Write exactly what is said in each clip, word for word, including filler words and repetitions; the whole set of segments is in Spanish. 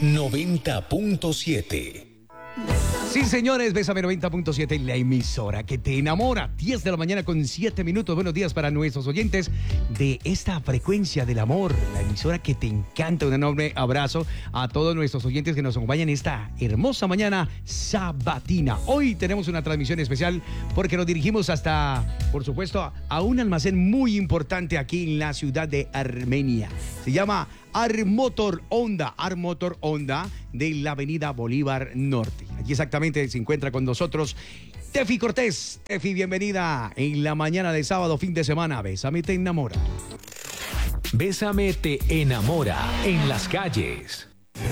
noventa punto siete. Sí, señores, Bésame noventa punto siete, la emisora que te enamora. diez de la mañana con siete minutos. Buenos días para nuestros oyentes de esta frecuencia del amor, la emisora que te encanta. Un enorme abrazo a todos nuestros oyentes que nos acompañan esta hermosa mañana sabatina. Hoy tenemos una transmisión especial porque nos dirigimos hasta, por supuesto, a un almacén muy importante aquí en la ciudad de Armenia. Se llama Armotor Honda, Armotor Honda de la avenida Bolívar Norte. Allí exactamente se encuentra con nosotros Tefi Cortés. Tefi, bienvenida en la mañana de sábado, fin de semana. Bésame te enamora. Bésame te enamora en las calles.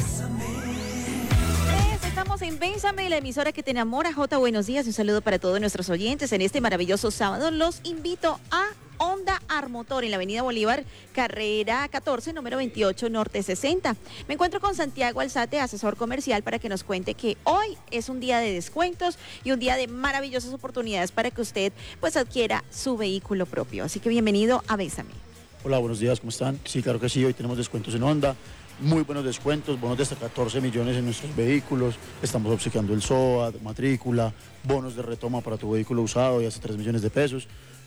Estamos en Bésame, la emisora que te enamora. Jota, buenos días. Un saludo para todos nuestros oyentes en este maravilloso sábado. Los invito a Honda Armotor en la avenida Bolívar, carrera catorce, número veintiocho, norte sesenta. Me encuentro con Santiago Alzate, asesor comercial, para que nos cuente que hoy es un día de descuentos y un día de maravillosas oportunidades para que usted pues adquiera su vehículo propio. Así que bienvenido a Bésame. Hola, buenos días, ¿cómo están? Sí, claro que sí, hoy tenemos descuentos en Honda, muy buenos descuentos, bonos de hasta catorce millones en nuestros vehículos, estamos obsequiando el S O A, matrícula, bonos de retoma para tu vehículo usado y hasta tres millones de pesos.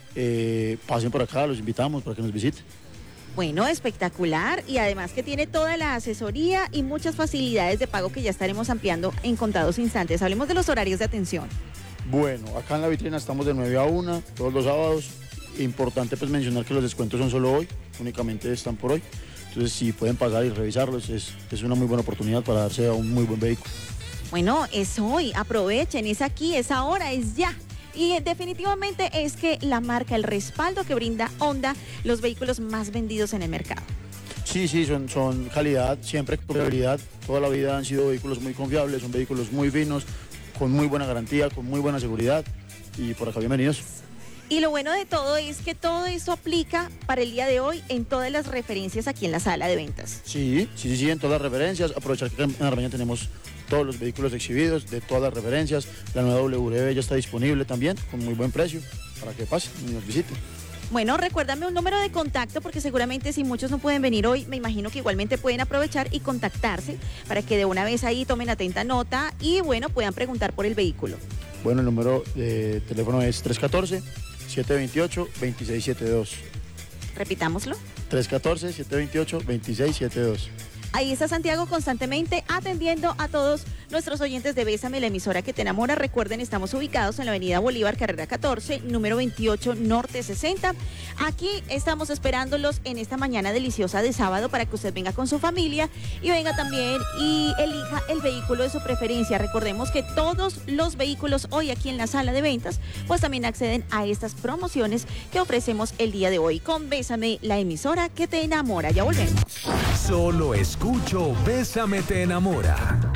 Eh, pasen por acá, los invitamos para que nos visiten. Bueno, espectacular, y además que tiene toda la asesoría y muchas facilidades de pago que ya estaremos ampliando en contados instantes. Hablemos de los horarios de atención. Bueno, acá en la vitrina estamos de nueve a una, todos los sábados. Importante pues mencionar que los descuentos son solo hoy, únicamente están por hoy. Entonces si pueden pasar y revisarlos, es, es una muy buena oportunidad para darse a un muy buen vehículo. Bueno, es hoy, aprovechen, es aquí, es ahora, es ya. Y definitivamente es que la marca, el respaldo que brinda Honda, los vehículos más vendidos en el mercado. Sí, sí, son, son calidad, siempre confiabilidad. Toda la vida han sido vehículos muy confiables, son vehículos muy finos, con muy buena garantía, con muy buena seguridad. Y por acá, bienvenidos. Y lo bueno de todo es que todo esto aplica para el día de hoy en todas las referencias aquí en la sala de ventas. Sí, sí, sí, sí, en todas las referencias. Aprovechar que en Armenia tenemos todos los vehículos exhibidos de todas las referencias. La nueva W D B ya está disponible también, con muy buen precio, para que pasen y nos visiten. Bueno, recuérdame un número de contacto, porque seguramente si muchos no pueden venir hoy, me imagino que igualmente pueden aprovechar y contactarse para que de una vez ahí tomen atenta nota y bueno, puedan preguntar por el vehículo. Bueno, el número de teléfono es tres uno cuatro, siete dos ocho, dos seis siete dos. Repitámoslo. tres uno cuatro, siete dos ocho, dos seis siete dos. Ahí está Santiago constantemente atendiendo a todos nuestros oyentes de Bésame, la emisora que te enamora. Recuerden, estamos ubicados en la avenida Bolívar, carrera catorce, número veintiocho, norte sesenta. Aquí estamos esperándolos en esta mañana deliciosa de sábado para que usted venga con su familia y venga también y elija el vehículo de su preferencia. Recordemos que todos los vehículos hoy aquí en la sala de ventas pues también acceden a estas promociones que ofrecemos el día de hoy con Bésame, la emisora que te enamora. Ya volvemos. Solo escucho Bésame te enamora.